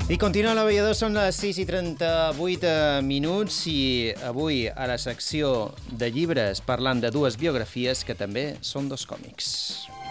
I continua l'aviador, són les 6:38 minuts i avui a la secció de llibres parlant de dues biografies que també són dos còmics.